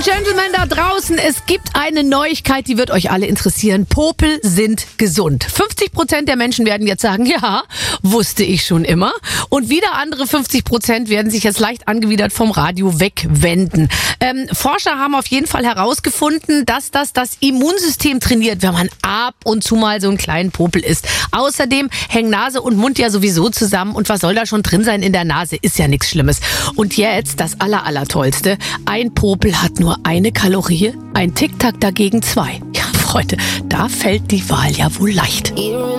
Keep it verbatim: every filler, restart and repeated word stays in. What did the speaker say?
and Gentlemen da draußen, es gibt eine Neuigkeit, die wird euch alle interessieren. Popel sind gesund. fünfzig Prozent der Menschen werden jetzt sagen, ja, wusste ich schon immer. Und wieder andere fünfzig Prozent werden sich jetzt leicht angewidert vom Radio wegwenden. Ähm, Forscher haben auf jeden Fall herausgefunden, dass das das Immunsystem trainiert, wenn man ab und zu mal so einen kleinen Popel isst. Außerdem hängen Nase und Mund ja sowieso zusammen. Und was soll da schon drin sein in der Nase? Ist ja nichts Schlimmes. Und jetzt das aller, aller Tollste. Ein Popel hat nur eine Kalorie, ein Tic-Tac dagegen zwei. Ja, Freunde, da fällt die Wahl ja wohl leicht.